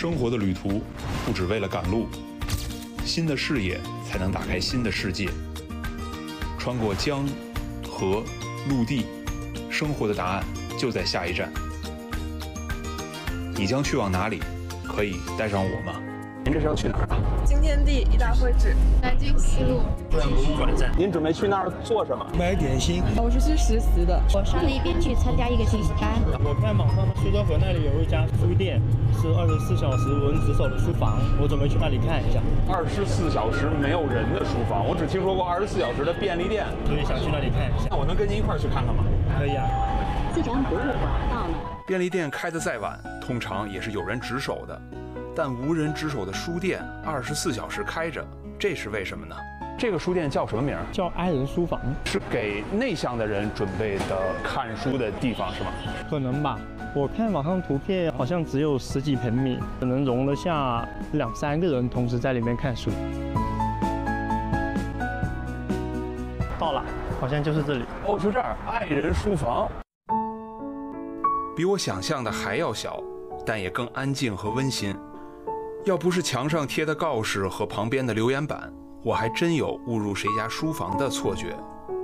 生活的旅途不只为了赶路，新的视野才能打开新的世界。穿过江、河、陆地，生活的答案就在下一站。你将去往哪里？可以带上我吗？ 您这是要去哪儿啊？ 惊天地一大会址， 南京西路中央博物馆站。您准备去那儿做什么？ 买点心。 我是去实习的。 我上那边去参加一个学习班。 我看网上的苏州河那里有一家书店，是24小时无人值守的书房，我准备去那里看一下。 24小时没有人的书房，我只听说过24小时的便利店， 所以想去那里看一下。 那我能跟您一块儿去看看吗？ 可以啊。 自然博物馆到了。 便利店开得再晚，通常也是有人值守的。但无人值守的书店24小时开着，这是为什么呢？ 这个书店叫什么名？ 叫哀人书房， 是给内向的人准备的看书的地方是吗？ 可能吧。我看网上图片好像只有10几平米，可能容得下2、3个人同时在里面看书。到了，好像就是这里。 哦，就这儿，爱人书房。 比我想象的还要小，但也更安静和温馨。要不是墙上贴的告示和旁边的留言板，我还真有误入谁家书房的错觉。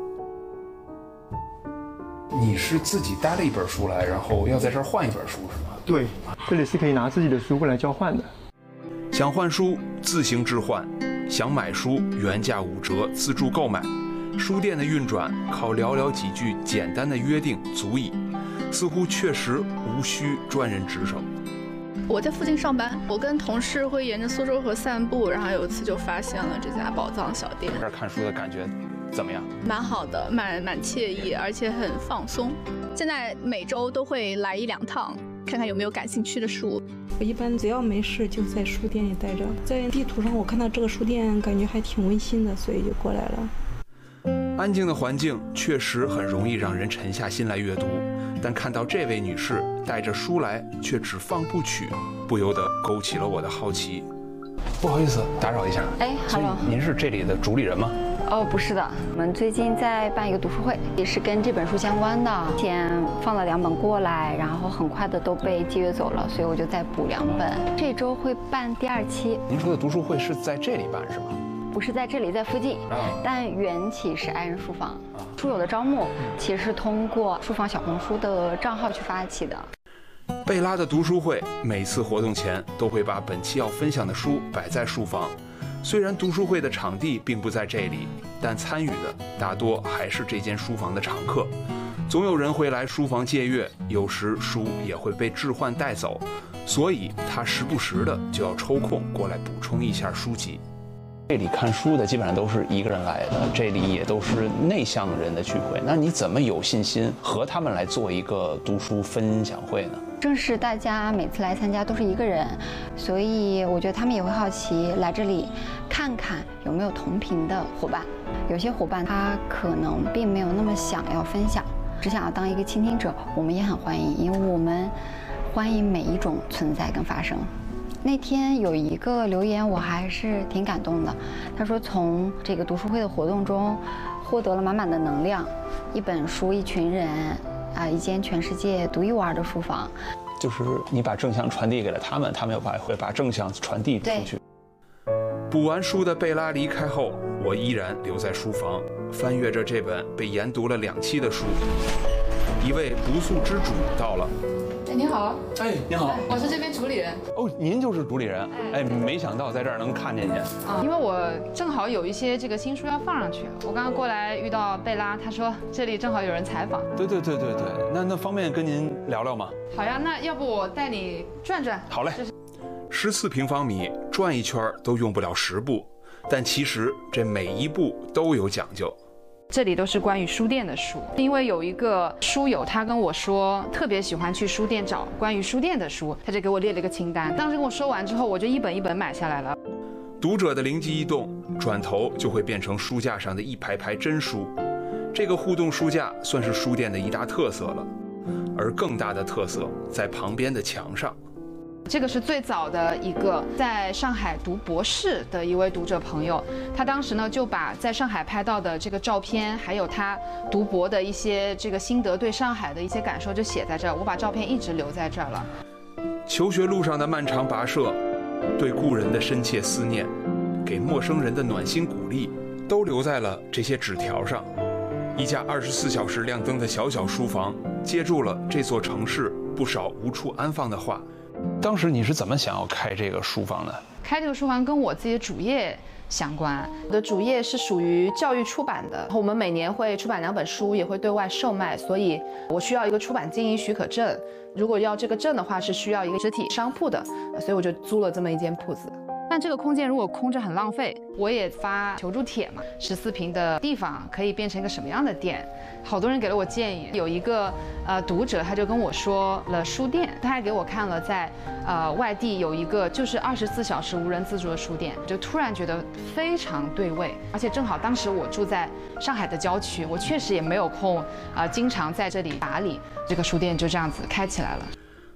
你是自己带了一本书来，然后要在这儿换一本书是吗？ 对，这里是可以拿自己的书过来交换的。 想换书自行置换，想买书原价5折自助购买。书店的运转靠寥寥几句简单的约定足矣，似乎确实无需专人值守。 我在附近上班，我跟同事会沿着苏州河散步，然后有一次就发现了这家宝藏小店。 这儿看书的感觉怎么样？ 蛮好的，蛮惬意，而且很放松。现在每周都会来1、2趟，看看有没有感兴趣的书。 我一般只要没事就在书店里待着，在地图上我看到这个书店，感觉还挺温馨的，所以就过来了。 安静的环境确实很容易让人沉下心来阅读，但看到这位女士带着书来却只放部曲，不由得勾起了我的好奇。 不好意思，打扰一下。 Hello， 您是这里的主理人吗？ 哦，不是的，我们最近在办一个读书会，也是跟这本书相关的。之前放了2本过来，然后很快的都被借阅走了，所以我就再补2本。这周会办第2期。 您说的读书会是在这里办是吗？ 不是在这里，在附近，但缘起是爱人书房。书友的招募其实是通过书房小红书的账号去发起的。 贝拉的读书会每次活动前都会把本期要分享的书摆在书房。虽然读书会的场地并不在这里，但参与的大多还是这间书房的常客。总有人会来书房借阅，有时书也会被置换带走，所以他时不时的就要抽空过来补充一下书籍。 这里看书的基本上都是一个人来的，这里也都是内向人的聚会。那你怎么有信心和他们来做一个读书分享会呢？ 正是大家每次来参加都是一个人，所以我觉得他们也会好奇来这里看看有没有同频的伙伴。有些伙伴他可能并没有那么想要分享，只想要当一个倾听者，我们也很欢迎，因为我们欢迎每一种存在跟发生。那天有一个留言我还是挺感动的，他说从这个读书会的活动中获得了满满的能量，一本书一群人一间全世界独一无二的书房。 就是你把正向传递给了他们，他们又会把正向传递出去。 补完书的贝拉离开后，我依然留在书房，翻阅着这本被研读了2期的书。一位不速之主到了。 你好。 您好， 我是这边主理人。 哦，您就是主理人。没想到在这儿能看见您。 因为我正好有一些这个新书要放上去，我刚刚过来遇到贝拉，他说这里正好有人采访。 对，那方便跟您聊聊吗？ 好呀，那要不我带你转转？ 好嘞。14平方米转一圈都用不了10步，但其实这每一步都有讲究。 这里都是关于书店的书，因为有一个书友他跟我说特别喜欢去书店找关于书店的书，他就给我列了一个清单。当时跟我说完之后，我就一本一本买下来了。 读者的灵机一动，转头就会变成书架上的一排排真书。这个互动书架算是书店的一大特色了，而更大的特色在旁边的墙上。 这个是最早的一个在上海读博士的一位读者朋友，他当时呢就把在上海拍到的这个照片，还有他读博的一些这个心得，对上海的一些感受就写在这儿。我把照片一直留在这儿了。 求学路上的漫长跋涉，对故人的深切思念，给陌生人的暖心鼓励，都留在了这些纸条上。一家24小时亮灯的小小书房，接住了这座城市不少无处安放的话。 当时你是怎么想要开这个书房的？ 开这个书房跟我自己的主业相关。我的主业是属于教育出版的，我们每年会出版2本书，也会对外售卖，所以我需要一个出版经营许可证。如果要这个证的话，是需要一个实体商铺的，所以我就租了这么一间铺子。但这个空间如果空着很浪费，我也发求助帖嘛，14平的地方可以变成一个什么样的店？好多人给了我建议，有一个读者他就跟我说了书店，他还给我看了在外地有一个就是24小时无人自助的书店，就突然觉得非常对味，而且正好当时我住在上海的郊区，我确实也没有空经常在这里打理，这个书店就这样子开起来了。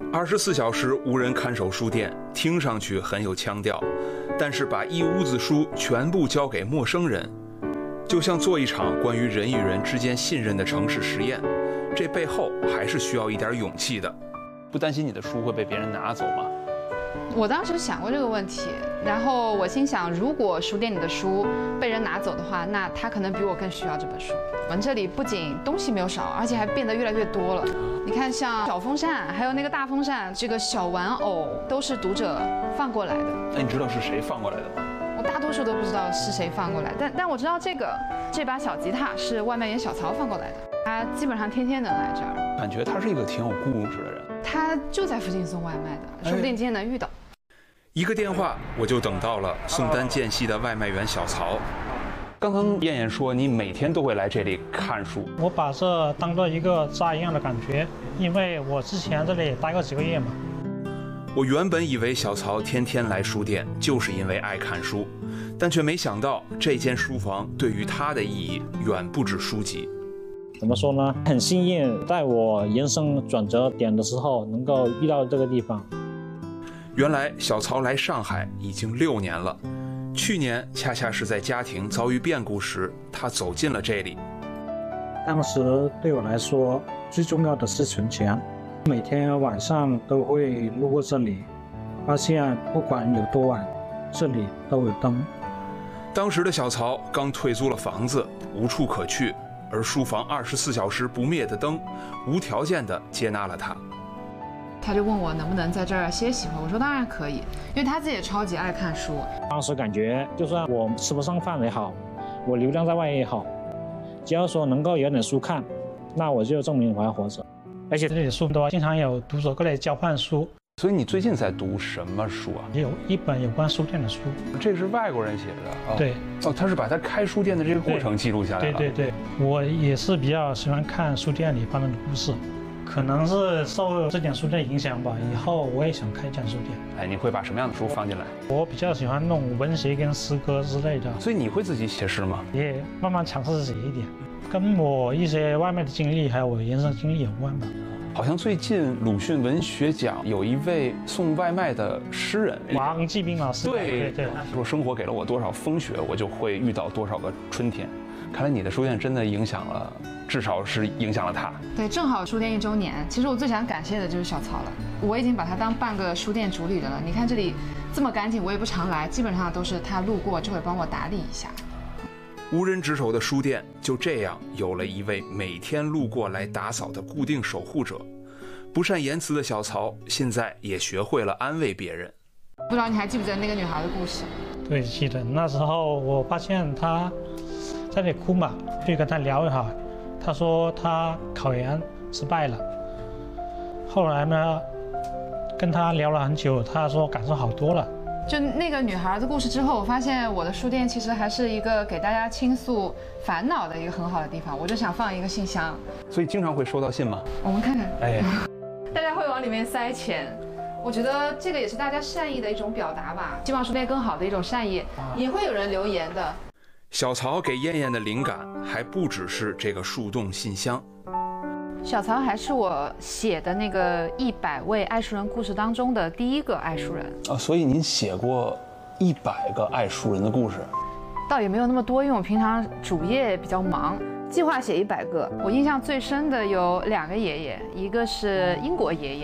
24小时无人看守书店听上去很有腔调，但是把一屋子书全部交给陌生人，就像做一场关于人与人之间信任的城市实验，这背后还是需要一点勇气的。 不担心你的书会被别人拿走吗？ 我当时想过这个问题，然后我心想，如果书店里的书被人拿走的话，那他可能比我更需要这本书。我们这里不仅东西没有少，而且还变得越来越多了。你看，像小风扇，还有那个大风扇，这个小玩偶，都是读者放过来的。 那你知道是谁放过来的吗？ 我大多数都不知道是谁放过来，但我知道这把小吉他是外卖员小曹放过来的，他基本上天天能来这儿。 感觉他是一个挺有故事的人。 他就在附近送外卖的，说不定今天能遇到。 一个电话，我就等到了宋丹间隙的外卖员小曹。 刚刚燕燕说你每天都会来这里看书， 我把这当做一个家一样的感觉，因为我之前这里待过几个月嘛。 我原本以为小曹天天来书店就是因为爱看书，但却没想到这间书房对于他的意义远不止书籍。 怎么说呢？很幸运，在我人生转折点的时候能够遇到这个地方。 原来小曹来上海已经6年了，去年恰恰是在家庭遭遇变故时，他走进了这里。 当时对我来说，最重要的是存钱。每天晚上都会路过这里，发现不管有多晚，这里都有灯。 当时的小曹刚退租了房子，无处可去，而书房24小时不灭的灯，无条件地接纳了他。 他就问我能不能在这儿歇息会，我说当然可以，因为他自己也超级爱看书。 当时感觉，就算我吃不上饭也好，我流浪在外也好，只要说能够有点书看，那我就证明我还活着。而且这里的书多，经常有读者过来交换书。 所以你最近在读什么书啊？ 有一本有关书店的书。 这是外国人写的。 对。 他是把他开书店的这个过程记录下来了。 对，我也是比较喜欢看书店里发生的故事。可能是受这间书店影响吧，以后我也想开一间书店。 哎，你会把什么样的书放进来？ 我比较喜欢弄文学跟诗歌之类的。 所以你会自己写诗吗？ 也慢慢尝试写一点，跟我一些外卖的经历还有我人生经历有关吧。 好像最近鲁迅文学奖有一位送外卖的诗人王继兵老师。对， 说生活给了我多少风雪，我就会遇到多少个春天。看来你的书店真的影响了，至少是影响了他。 对，正好书店1周年，其实我最想感谢的就是小曹了。我已经把他当半个书店主理人了。你看这里这么干净，我也不常来，基本上都是他路过就会帮我打理一下。 无人值守的书店就这样有了一位每天路过来打扫的固定守护者。不善言辞的小曹现在也学会了安慰别人。 不知道你还记不记得那个女孩的故事？ 对，记得。那时候我发现她在那里哭嘛，就跟她聊一下。她说她考研失败了。后来呢，跟她聊了很久，她说感受好多了。 就那个女孩的故事之后，我发现我的书店其实还是一个给大家倾诉烦恼的一个很好的地方。我就想放一个信箱。 所以经常会收到信吗？ 我们看看。 哎， 大家会往里面塞钱。我觉得这个也是大家善意的一种表达吧，希望书店更好的一种善意。也会有人留言的。 小曹给燕燕的灵感还不只是这个树洞信箱。 小曹还是我写的那个100位爱书人故事当中的第1个爱书人。 所以您写过100个爱书人的故事？ 倒也没有那么多，因为我平常主业比较忙，计划写100个。我印象最深的有2个爷爷，一个是英国爷爷，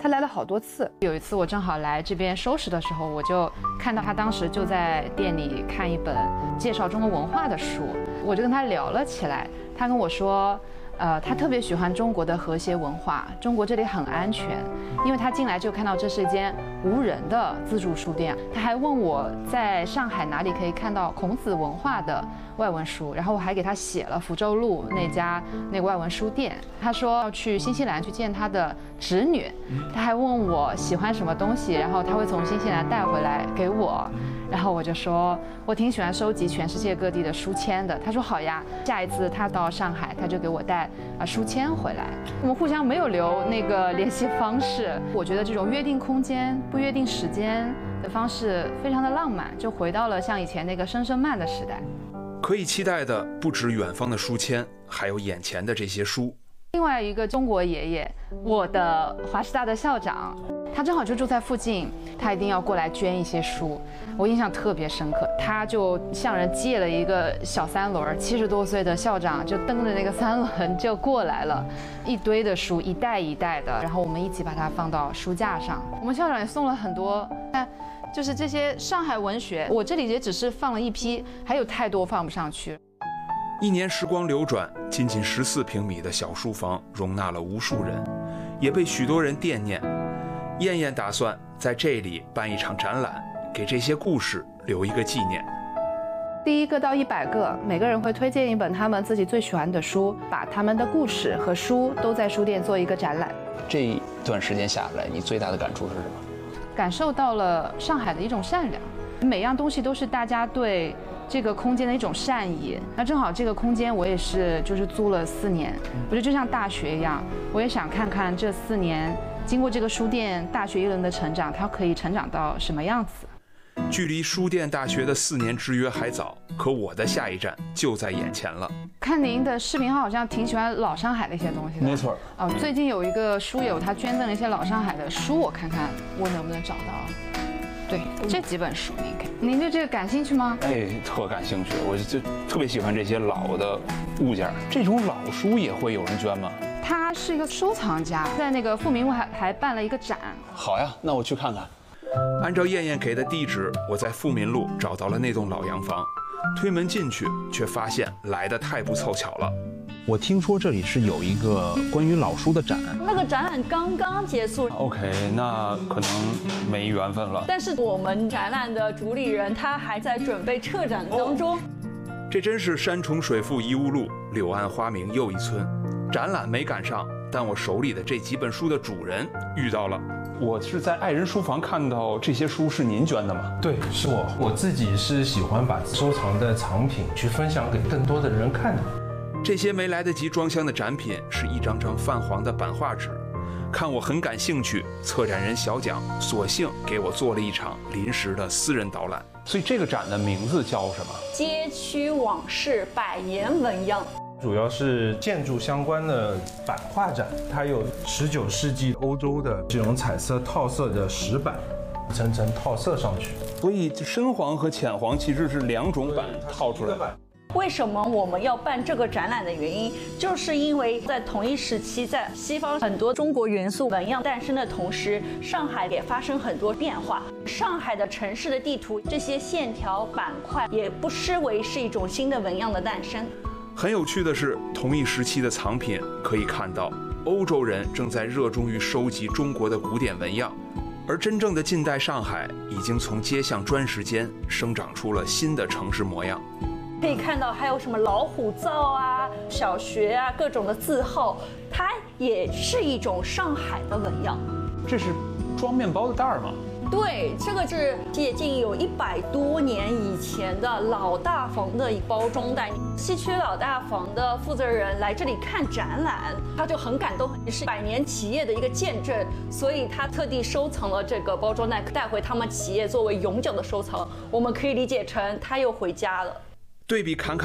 他来了好多次。有一次我正好来这边收拾的时候，我就看到他当时就在店里看一本介绍中国文化的书，我就跟他聊了起来。他跟我说，他特别喜欢中国的和谐文化，中国这里很安全，因为他进来就看到这是一间无人的自助书店。他还问我在上海哪里可以看到孔子文化的外文书，然后我还给他写了福州路那个外文书店。他说要去新西兰去见他的侄女，他还问我喜欢什么东西，然后他会从新西兰带回来给我。然后我就说我挺喜欢收集全世界各地的书签的。他说好呀，下一次他到上海他就给我带书签回来。我们互相没有留那个联系方式。我觉得这种约定空间不约定时间的方式非常的浪漫，就回到了像以前那个声声慢的时代。 可以期待的不止远方的书签，还有眼前的这些书。 另外一个中国爷爷，我的华师大的校长，他正好就住在附近，他一定要过来捐一些书，我印象特别深刻。他就向人借了一个小3轮，70多岁的校长就蹬着那个3轮就过来了，一堆的书，一袋一袋的，然后我们一起把它放到书架上。我们校长也送了很多，就是这些上海文学，我这里也只是放了一批，还有太多放不上去。 1年时光流转，仅仅14平米的小书房容纳了无数人，也被许多人惦念。燕燕打算在这里办一场展览，给这些故事留一个纪念。 第1个到100个，每个人会推荐一本他们自己最喜欢的书，把他们的故事和书都在书店做一个展览。 这一段时间下来，你最大的感触是什么？ 感受到了上海的一种善良，每样东西都是大家对这个空间的一种善意。那正好这个空间我也是就是租了4年，我觉得就像大学一样，我也想看看这4年经过这个书店大学一轮的成长，它可以成长到什么样子。 距离书店大学的4年之约还早，可我的下一站就在眼前了。 看您的视频好像挺喜欢老上海的一些东西的。 没错。 最近有一个书友他捐赠了一些老上海的书，我看看我能不能找到。对，这几本书您对这个感兴趣吗？ 特感兴趣，我就特别喜欢这些老的物件。这种老书也会有人捐吗？ 他是一个收藏家，在那个富民路还办了一个展。 好呀，那我去看看。 按照燕燕给的地址，我在富民路找到了那栋老洋房，推门进去，却发现来得太不凑巧了。 我听说这里是有一个关于老书的展， 那个展览刚刚结束。 OK， 那可能没缘分了。 但是我们展览的主理人他还在准备撤展当中。 这真是山重水复疑无路，柳暗花明又一村。展览没赶上，但我手里的这几本书的主人遇到了。 我是在爱人书房看到这些书是您捐的吗？ 对，是我自己是喜欢把收藏的藏品去分享给更多的人看的。 这些没来得及装箱的展品是一张张泛黄的版画纸，看我很感兴趣，策展人小蒋索性给我做了一场临时的私人导览。 所以这个展的名字叫什么？ 街区往事百年纹样。 主要是建筑相关的版画展，它有19世纪欧洲的这种彩色套色的石板，层层套色上去。 所以深黄和浅黄其实是2种版套出来的。 为什么我们要办这个展览的原因，就是因为在同一时期，在西方很多中国元素纹样诞生的同时，上海也发生很多变化。上海的城市的地图，这些线条板块也不失为是一种新的纹样的诞生。 很有趣的是，同一时期的藏品可以看到，欧洲人正在热衷于收集中国的古典纹样，而真正的近代上海已经从街巷砖石间生长出了新的城市模样。 可以看到还有什么老虎灶啊、小学啊，各种的字号，它也是一种上海的纹样。 这是装面包的袋儿吗？ 对，这个是接近有100多年以前的老大房的包装袋。西区老大房的负责人来这里看展览，他就很感动，是100年企业的一个见证，所以他特地收藏了这个包装袋，带回他们企业作为永久的收藏。我们可以理解成他又回家了。 对比侃侃